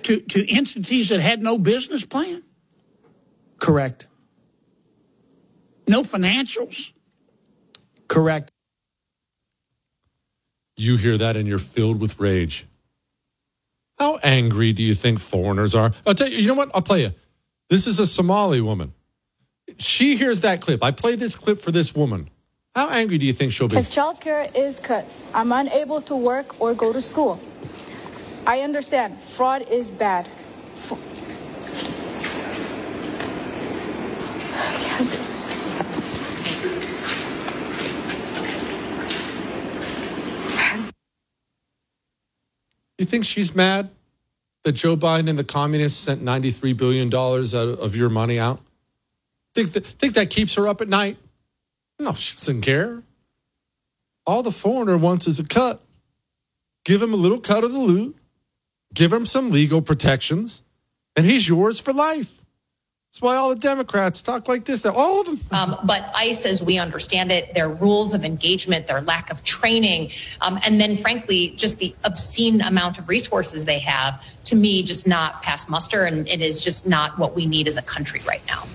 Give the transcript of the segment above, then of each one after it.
to entities that had no business plan? Correct. No financials? Correct. You hear that and you're filled with rage. How angry do you think foreigners are? I'll tell you, you know what? I'll tell you. This is a Somali woman. She hears that clip. I played this clip for this woman. How angry do you think she'll be? If childcare is cut, I'm unable to work or go to school. I understand. Fraud is bad. You think she's mad that Joe Biden and the communists sent $93 billion out of your money out? Think that keeps her up at night? No, she doesn't care. All the foreigner wants is a cut. Give him a little cut of the loot. Give him some legal protections. And he's yours for life. That's why all the Democrats talk like this. All of them. But ICE, as we understand it, their rules of engagement, their lack of training, and then, frankly, just the obscene amount of resources they have, to me, just not pass muster. And it is just not what we need as a country right now.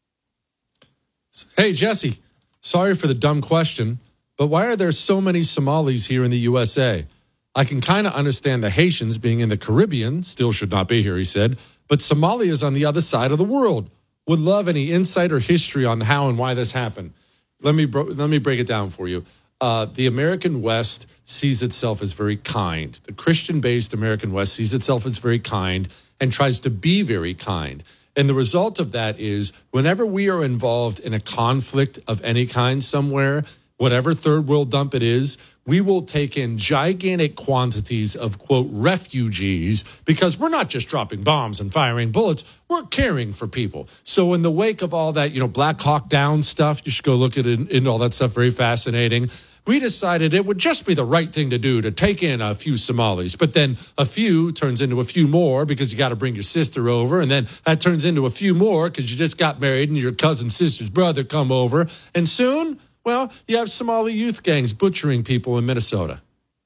Hey, Jesse, sorry for the dumb question, but why are there so many Somalis here in the USA? I can kind of understand the Haitians being in the Caribbean, still should not be here, he said, but Somalia is on the other side of the world. Would love any insight or history on how and why this happened. Let me break it down for you. The American West sees itself as very kind. The Christian-based American West sees itself as very kind and tries to be very kind. And the result of that is whenever we are involved in a conflict of any kind somewhere, whatever third world dump it is, we will take in gigantic quantities of, quote, refugees, because we're not just dropping bombs and firing bullets. We're caring for people. So in the wake of all that, Black Hawk Down stuff, you should go look at it and all that stuff, very fascinating. We decided it would just be the right thing to do to take in a few Somalis. But then a few turns into a few more because you got to bring your sister over. And then that turns into a few more because you just got married and your cousin's sister's brother come over. And soon, well, you have Somali youth gangs butchering people in Minnesota.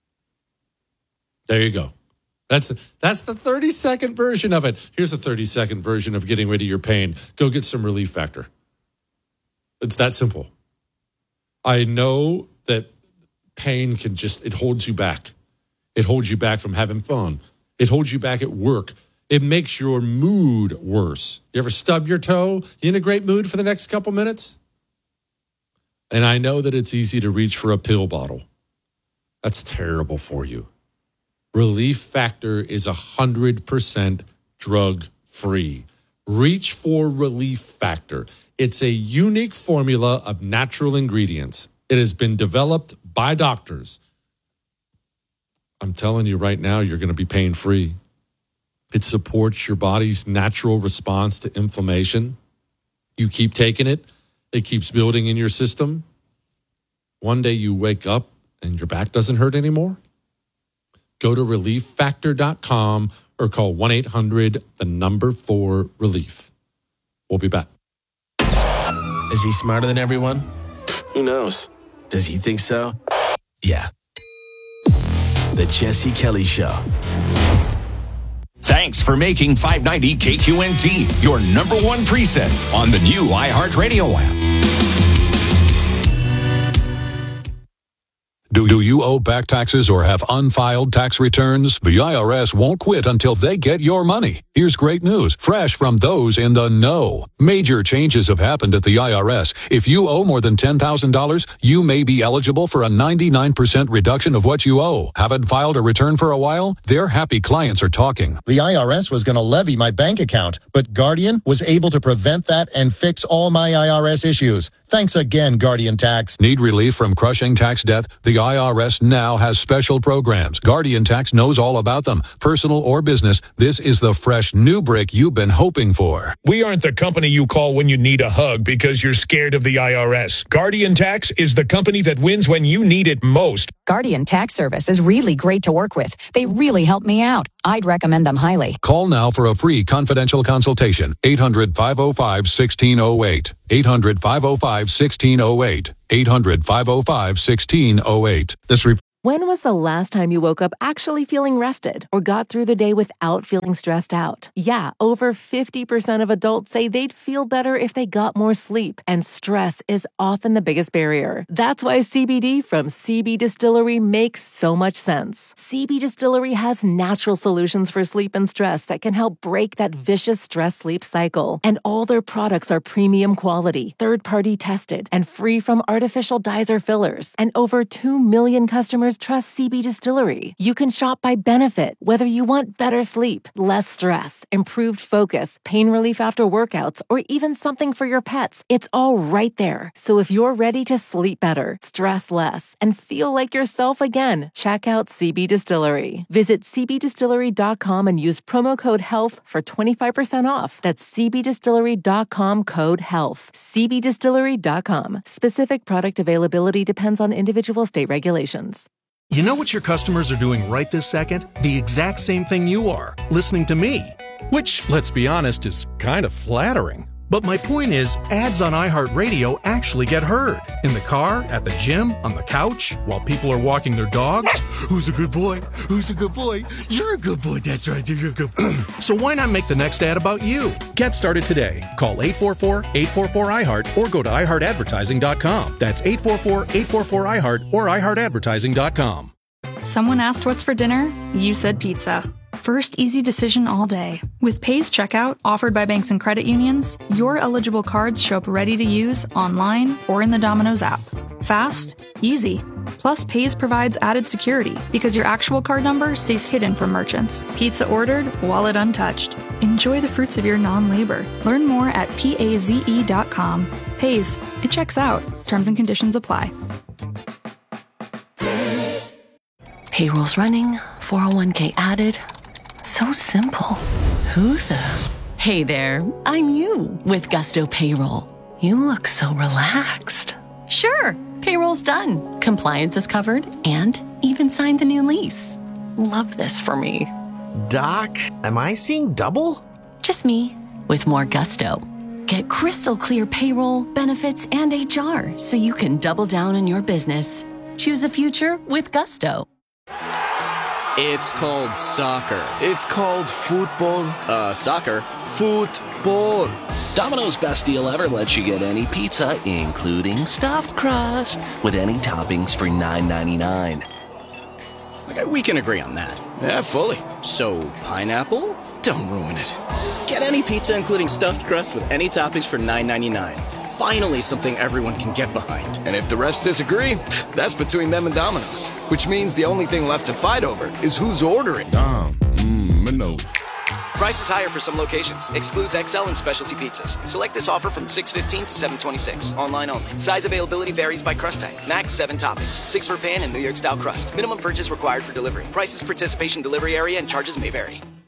There you go. That's the 30-second version of it. Here's a 30-second version of getting rid of your pain. Go get some Relief Factor. It's that simple. I know that pain it holds you back. It holds you back from having fun. It holds you back at work. It makes your mood worse. You ever stub your toe? You in a great mood for the next couple minutes? And I know that it's easy to reach for a pill bottle. That's terrible for you. Relief Factor is 100% drug-free. Reach for Relief Factor. It's a unique formula of natural ingredients. It has been developed by doctors. I'm telling you right now, you're going to be pain-free. It supports your body's natural response to inflammation. You keep taking it. It keeps building in your system. One day you wake up and your back doesn't hurt anymore. Go to relieffactor.com or call 1-800-4-RELIEF. We'll be back. Is he smarter than everyone? Who knows? Does he think so? Yeah. The Jesse Kelly Show. Thanks for making 590 KQNT your number one preset on the new iHeartRadio app. Do you owe back taxes or have unfiled tax returns? The IRS won't quit until they get your money. Here's great news, fresh from those in the know. Major changes have happened at the IRS. If you owe more than $10,000, you may be eligible for a 99% reduction of what you owe. Haven't filed a return for a while? Their happy clients are talking. The IRS was going to levy my bank account, but Guardian was able to prevent that and fix all my IRS issues. Thanks again, Guardian Tax. Need relief from crushing tax debt? The IRS now has special programs. Guardian Tax knows all about them. Personal or business, this is the fresh new brick you've been hoping for. We aren't the company you call when you need a hug because you're scared of the IRS. Guardian Tax is the company that wins when you need it most. Guardian Tax Service is really great to work with. They really helped me out. I'd recommend them highly. Call now for a free confidential consultation. 800-505-1608. 800-505-1608. 800-505-1608. This report When was the last time you woke up actually feeling rested or got through the day without feeling stressed out? Yeah, over 50% of adults say they'd feel better if they got more sleep, and stress is often the biggest barrier. That's why CBD from CB Distillery makes so much sense. CB Distillery has natural solutions for sleep and stress that can help break that vicious stress-sleep cycle. And all their products are premium quality, third-party tested, and free from artificial dyes or fillers. And over 2 million customers trust CB Distillery. You can shop by benefit, whether you want better sleep, less stress, improved focus, pain relief after workouts, or even something for your pets. It's all right there. So if you're ready to sleep better, stress less, and feel like yourself again, check out CB Distillery. Visit cbdistillery.com and use promo code HEALTH for 25% off. That's cbdistillery.com, code HEALTH. cbdistillery.com. Specific product availability depends on individual state regulations. You know what your customers are doing right this second? The exact same thing you are, listening to me. Which, let's be honest, is kind of flattering. But my point is, ads on iHeartRadio actually get heard. In the car, at the gym, on the couch, while people are walking their dogs. Who's a good boy? Who's a good boy? You're a good boy, that's right, you're a good boy. So why not make the next ad about you? Get started today. Call 844-844-iHeart or go to iHeartAdvertising.com. That's 844-844-iHeart or iHeartAdvertising.com. Someone asked what's for dinner? You said pizza. First easy decision all day. With Pay's checkout, offered by banks and credit unions, your eligible cards show up ready to use online or in the Domino's app. Fast, easy. Plus, Pay's provides added security because your actual card number stays hidden from merchants. Pizza ordered, wallet untouched. Enjoy the fruits of your non-labor. Learn more at paze.com. Pay's, it checks out. Terms and conditions apply. Payroll's running, 401k added. So simple. Who the? Hey there, I'm you with Gusto Payroll. You look so relaxed. Sure, payroll's done. Compliance is covered and even signed the new lease. Love this for me. Doc, am I seeing double? Just me with more Gusto. Get crystal clear payroll, benefits, and HR so you can double down on your business. Choose the future with Gusto. It's called soccer. It's called football. Soccer. Football. Domino's best deal ever lets you get any pizza, including stuffed crust, with any toppings for $9.99. Okay, we can agree on that. Yeah, fully. So, pineapple? Don't ruin it. Get any pizza, including stuffed crust, with any toppings for $9.99. Finally, something everyone can get behind. And if the rest disagree, that's between them and Domino's. Which means the only thing left to fight over is who's ordering. Domino's. Price is higher for some locations. Excludes XL and specialty pizzas. Select this offer from 6/15 to 7/26. Online only. Size availability varies by crust type. Max 7 toppings. 6 for pan and New York style crust. Minimum purchase required for delivery. Prices, participation, delivery area, and charges may vary.